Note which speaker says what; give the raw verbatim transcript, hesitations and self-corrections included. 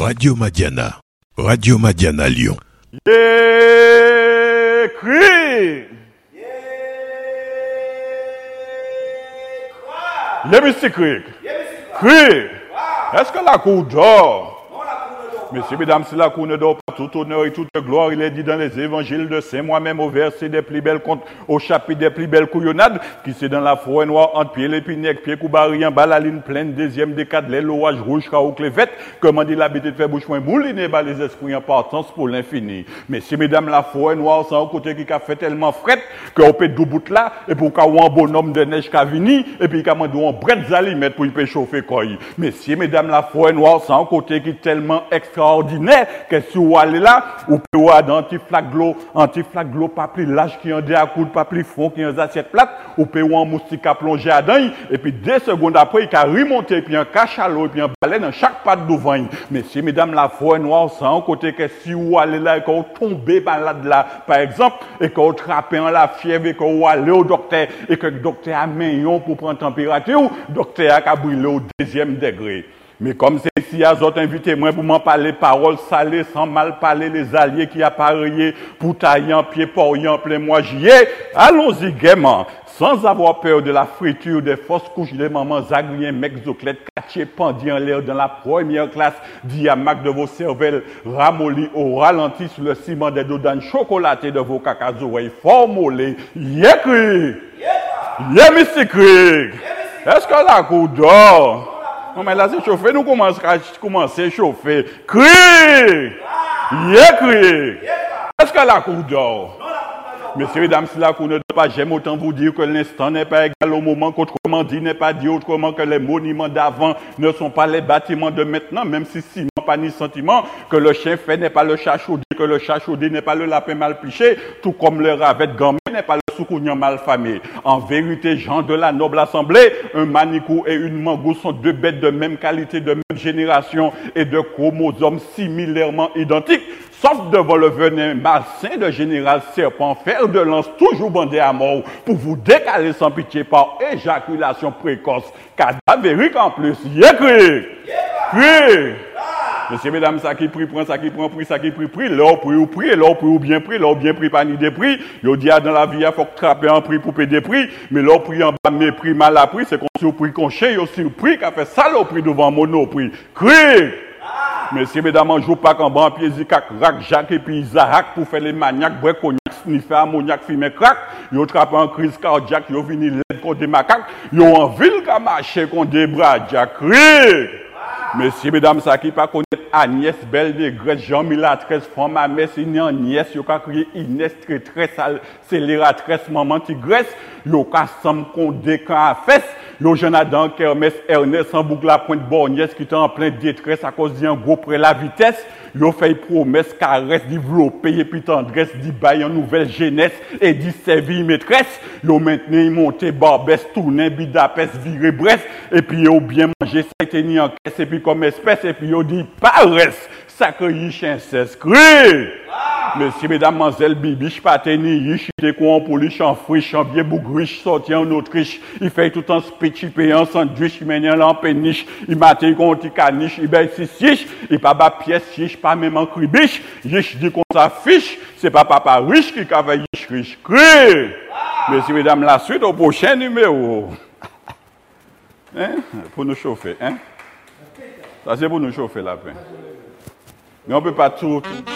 Speaker 1: Radio Madiana. Radio Madiana Lyon.
Speaker 2: Yeah, crie. Yeah, Mister Crick. Crie. Est-ce que la cour dort? Messieurs, mesdames, c'est la cour ne dort pas. Tout honneur et toute gloire, il est dit dans les évangiles de Saint moi-même au verset des plus belles contes, au chapitre des plus belles couillonnades, qui c'est dans la forêt noire, entre pieds l'épinec, pieds coubarien, balaline pleine, deuxième décade, les l'orage rouge, chaos clévette, comment dit l'habitude de faire bouche moins mouliné, bah les esprits en partance pour l'infini. Messieurs, mesdames, la forêt noire, c'est un côté qui a fait tellement fret, qu'on peut deux bouts là, et pour qu'on ait un bonhomme de neige qui a vini, et puis qu'on ait un bret d'alimètre pour y peut chauffer quoi. Messieurs, mesdames, la forêt noire, c'est un côté qui est tellement extraordinaire, que si vous allez là, vous pouvez avoir anti-flaque de l'eau, anti-flaque de l'eau, pas plus large qui en des à coude, pas plus fond qui en des assiettes plates, vous pouvez avoir un moustique à plonger à dedans, et puis deux secondes après, il a remonté, et puis un cache à l'eau, et puis un balai dans chaque patte devant. Messieurs, mesdames, la forêt noire, c'est un côté que si vous allez là, et que vous tombez par là, de là, par exemple, et que vous trappez en la fièvre, et que vous allez au docteur, et que le docteur a maillon pour prendre température, le docteur a brûlé au deuxième degré. Mais comme c'est ici, à autres invités, moi, pour m'en parler paroles salées, sans mal parler, les alliés qui appareillaient pour tailler en pied porrier en plein mois juillet, allons-y gaiement, sans avoir peur de la friture des fausses couches des mamans agriens, mecs, zoclettes, catchés, pendus en l'air dans la première classe, diamac de vos cervelles, ramollis au ralenti sur le ciment des dodanes chocolatées de vos cacazoïs formolés. Yécri! Yémissikri! Est-ce que la cour dort? Non, mais là, c'est chauffé, nous commençons à commencer à chauffer. Crie! Yeah, crie! Est-ce que la cour dort? Messieurs, mesdames, si la cour ne dort pas, j'aime autant vous dire que l'instant n'est pas égal au moment qu'autrement dit n'est pas dit autrement que les monuments d'avant ne sont pas les bâtiments de maintenant, même si ciment pas ni sentiment, que le chien fait n'est pas le chat chaudé, que le chat chaudé n'est pas le lapin mal piché, tout comme le ravette gammé n'est pas le soukounian mal famé. En vérité, gens de la noble assemblée, un manicou et une mangou sont deux bêtes de même qualité, de même génération et de chromosomes similairement identiques, sauf devant le venin malsain de général serpent, fer de lance toujours bandé à mort, pour vous décaler sans pitié par éjaculation précoce, cadavérique en plus. Yécri! Cri! Messieurs, mesdames, ça qui prie, prend, ça qui prend, prie, ça qui prie, prie, l'or prie ou prie, l'or prie ou bien prie, l'or bien prie, pas ni des prix. Yo dit dans la vie, il faut trapper en prix pour payer des prix, mais l'or prie en bas, mépris, mal appris, c'est qu'on surpris, qu'on chie, yo surpris, qu'a fait saloperie devant monoprix. Cri! Messieurs, mesdames, on joue pas qu'en bas, pied, zikak, rak, Jacques et puis Isaac pour faire les maniaques, bref, cognac, sniffer, ammoniac, fumer, crack. Yo trappe en crise cardiaque, yo vini l'aide contre des macaques, yo en ville qu'a marché contre des bras, Jack. Cri! Messieurs, mesdames, ça qui pas connaître Agnès Belle de Grèce, Jean-Milatresse, femme à messe, il y a Agnès, il y a crié Inès, très très accélératrice, maman tigresse, il y a Sam Condé, quand à fesse, il y a Jonathan Kermès, Ernest, en boucle la pointe Borgnès, qui était en pleine détresse à cause d'un gros près la vitesse, il a fait promesse, caresse, développer, et puis tendresse, dit bail en nouvelle jeunesse, et dit servir maîtresse, il a maintenu, monté, Barbès, tourné, Bidapès, viré Brest, et puis il a bien mangé, ça a été ni en caisse, et puis comme espèce, et puis il a dit, paresse, sacré chien s'escrit. Messieurs, mesdames, mademoiselles, bibiche, pateni, yish, il quoi en polish, en friche, en bien bougriche, sorti en Autriche, il fait tout en speech, il paye en sandwich, il mène en péniche, il mate qu'on t'y caniche, il baisse six, il pas bas pièce, yish, pas même en cribiche, yish dit qu'on s'affiche, c'est pas papa riche qui cave yish riche, cri. Messieurs, mesdames, la suite au prochain numéro. Hein? Pour nous chauffer, hein? Ça c'est pour nous chauffer la peine. Mais on ne peut pas tout.